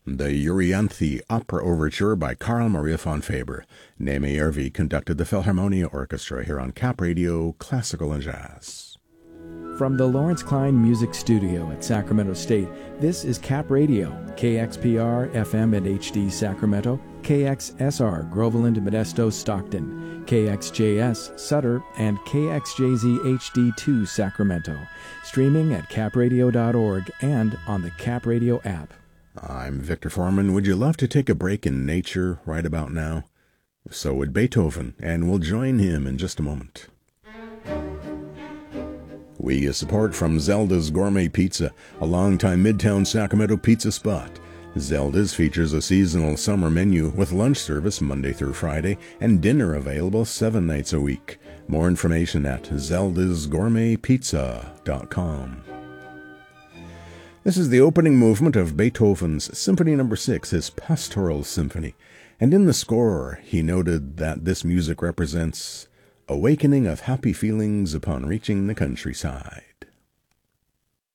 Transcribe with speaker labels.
Speaker 1: The Euryanthe Opera Overture by Carl Maria von Faber. Neme Järvi conducted the Philharmonia Orchestra here on Cap Radio, Classical and Jazz.
Speaker 2: From the Lawrence Klein Music Studio at Sacramento State, this is Cap Radio, KXPR FM and HD Sacramento, KXSR Groveland, Modesto, Stockton, KXJS Sutter, and KXJZ HD2 Sacramento. Streaming at capradio.org and on the Cap Radio app.
Speaker 1: I'm Victor Foreman. Would you love to take a break in nature right about now? So would Beethoven, and we'll join him in just a moment. We get support from Zelda's Gourmet Pizza, a longtime Midtown Sacramento pizza spot. Zelda's features a seasonal summer menu with lunch service Monday through Friday and dinner available 7 nights a week. More information at zeldasgourmetpizza.com. This is the opening movement of Beethoven's Symphony No. 6, his Pastoral Symphony, and in the score he noted that this music represents awakening of happy feelings upon reaching the countryside.